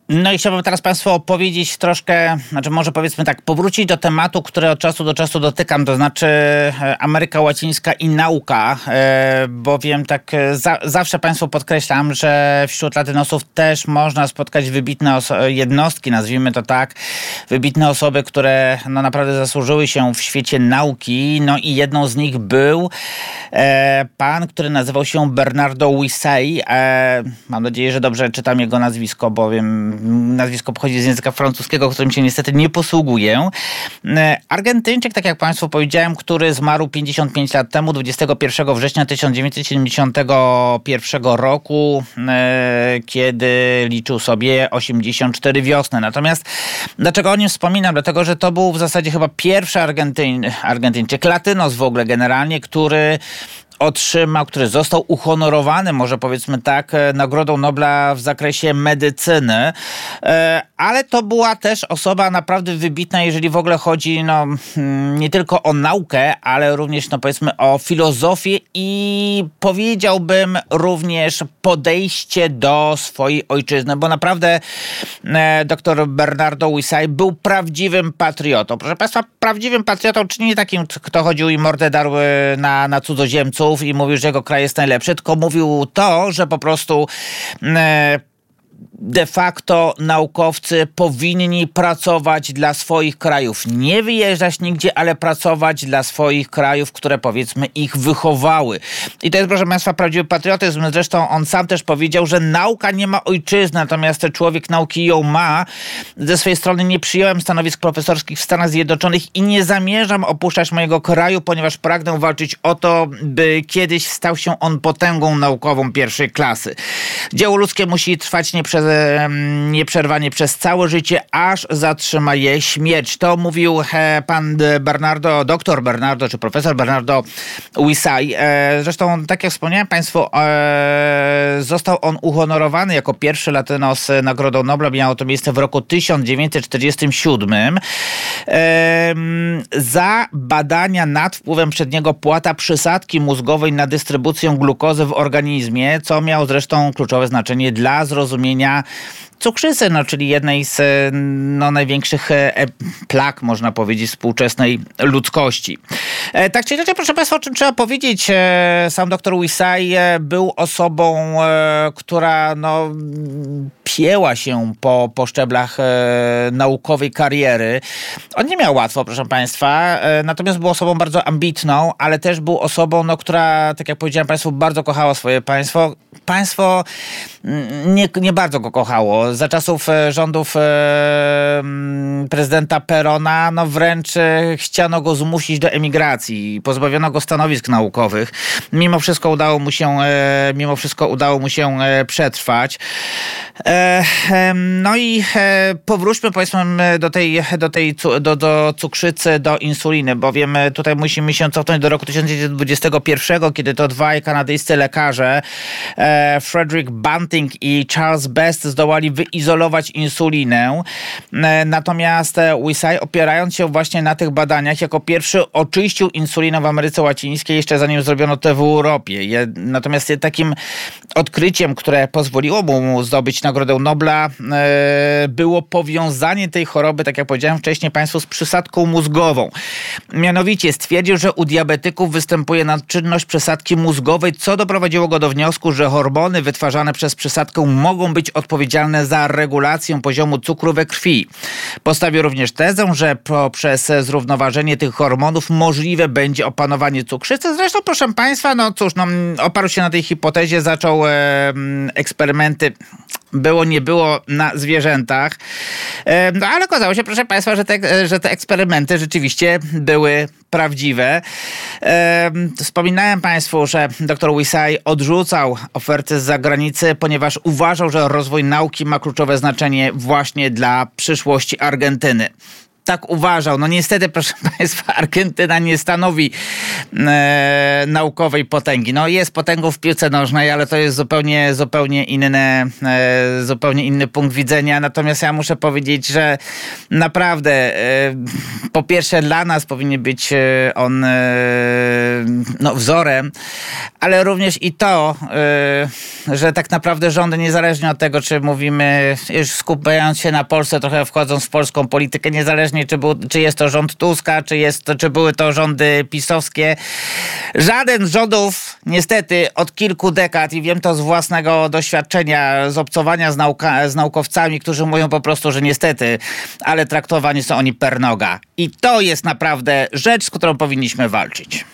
No i chciałbym teraz Państwu opowiedzieć troszkę, znaczy może powiedzmy tak, powrócić do tematu, który od czasu do czasu dotykam, to znaczy Ameryka Łacińska i nauka, bowiem tak zawsze Państwu podkreślam, że wśród latynosów też można spotkać wybitne jednostki, nazwijmy to tak, wybitne osoby, które no naprawdę zasłużyły się w świecie nauki, no i jedną z nich był pan, który nazywał się Bernardo Huissey. Mam nadzieję, że dobrze czytam jego nazwisko, bowiem nazwisko pochodzi z języka francuskiego, którym się niestety nie posługuję. Argentyńczyk, tak jak Państwu powiedziałem, który zmarł 55 lat temu, 21 września 1971 roku, kiedy liczył sobie 84 wiosny. Natomiast dlaczego o nim wspominam? Dlatego, że to był w zasadzie chyba pierwszy Argentyńczyk, latynos w ogóle generalnie, który został uhonorowany, może powiedzmy tak, Nagrodą Nobla w zakresie medycyny, ale to była też osoba naprawdę wybitna, jeżeli w ogóle chodzi nie tylko o naukę, ale również powiedzmy o filozofię i powiedziałbym również podejście do swojej ojczyzny, bo naprawdę dr Bernardo Huissey był prawdziwym patriotą. Proszę Państwa, prawdziwym patriotą, czyli nie takim, kto chodził i mordę darł na cudzoziemców i mówił, że jego kraj jest najlepszy, tylko mówił to, że po prostu de facto naukowcy powinni pracować dla swoich krajów. Nie wyjeżdżać nigdzie, ale pracować dla swoich krajów, które powiedzmy ich wychowały. I to jest, proszę Państwa, prawdziwy patriotyzm. Zresztą on sam też powiedział, że nauka nie ma ojczyzny, natomiast człowiek nauki ją ma. Ze swojej strony nie przyjąłem stanowisk profesorskich w Stanach Zjednoczonych i nie zamierzam opuszczać mojego kraju, ponieważ pragnę walczyć o to, by kiedyś stał się on potęgą naukową pierwszej klasy. Dzieło ludzkie musi trwać nieprzerwanie przez całe życie, aż zatrzyma je śmierć. To mówił pan dr Bernardo, czy profesor Bernardo Huissey. Zresztą, tak jak wspomniałem Państwu, został on uhonorowany jako pierwszy latynos Nagrodą Nobla. Miało to miejsce w roku 1947 za badania nad wpływem przedniego płata przysadki mózgowej na dystrybucję glukozy w organizmie, co miało zresztą kluczowe znaczenie dla zrozumienia cukrzycy, czyli jednej z największych plag, można powiedzieć, współczesnej ludzkości. Tak czy inaczej, proszę Państwa, o czym trzeba powiedzieć, sam dr Huissey był osobą, która pieła się po szczeblach naukowej kariery. On nie miał łatwo, proszę Państwa, natomiast był osobą bardzo ambitną, ale też był osobą, która, tak jak powiedziałem Państwu, bardzo kochała swoje państwo. Państwo nie bardzo go kochało. Za czasów rządów prezydenta Perona wręcz chciano go zmusić do emigracji. Pozbawiono go stanowisk naukowych. Mimo wszystko udało mu się przetrwać. No i powróćmy powiedzmy do cukrzycy, do insuliny, bowiem tutaj musimy się cofnąć do roku 1921, kiedy to dwaj kanadyjscy lekarze, Frederick Banting i Charles Best, zdołali wyizolować insulinę. Natomiast Huissey, opierając się właśnie na tych badaniach, jako pierwszy oczyścił insulinę w Ameryce Łacińskiej, jeszcze zanim zrobiono to w Europie. Natomiast takim odkryciem, które pozwoliło mu zdobyć Nagrodę Nobla, było powiązanie tej choroby, tak jak powiedziałem wcześniej Państwu, z przysadką mózgową. Mianowicie stwierdził, że u diabetyków występuje nadczynność przysadki mózgowej, co doprowadziło go do wniosku, że hormony wytwarzane przez przysadkę mogą być odpowiedzialne za regulację poziomu cukru we krwi. Postawił również tezę, że poprzez zrównoważenie tych hormonów możliwe będzie opanowanie cukrzycy. Zresztą, proszę Państwa, oparł się na tej hipotezie, zaczął eksperymenty. Było, nie było na zwierzętach. Ale okazało się, proszę Państwa, że te eksperymenty rzeczywiście były prawdziwe. Wspominałem Państwu, że dr Huissey odrzucał oferty z zagranicy, ponieważ uważał, że rozwój nauki ma kluczowe znaczenie właśnie dla przyszłości Argentyny. tak uważał. No niestety, proszę państwa, Argentyna nie stanowi naukowej potęgi. No jest potęgą w piłce nożnej, ale to jest zupełnie inny punkt widzenia. Natomiast ja muszę powiedzieć, że naprawdę po pierwsze dla nas powinien być on wzorem, ale również i to, że tak naprawdę rządy, niezależnie od tego, czy mówimy, już skupiając się na Polsce, trochę wchodząc w polską politykę, niezależnie czy jest to rząd Tuska, czy były to rządy pisowskie, żaden z rządów niestety od kilku dekad, i wiem to z własnego doświadczenia, z obcowania z naukowcami, którzy mówią po prostu, że niestety, ale traktowani są oni per noga. I to jest naprawdę rzecz, z którą powinniśmy walczyć.